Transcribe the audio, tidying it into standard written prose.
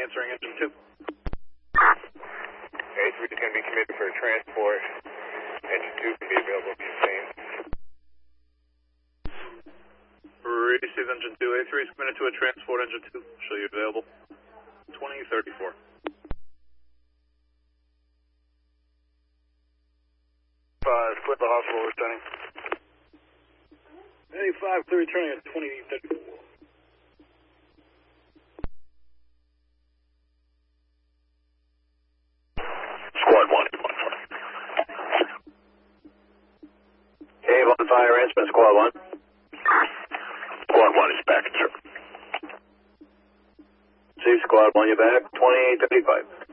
answering engine 2. A3 is going to be committed for transport. Engine 2 can be available if you're same. Receive engine 2. A3 is committed to a transport engine 2. Show you available. 2034. Split the hospital returning. 85, clear returning at 2034. Squad 1. Cave on fire, answer Squad 1. Squad 1 is back, sir. See Squad 1, you're back, 2835.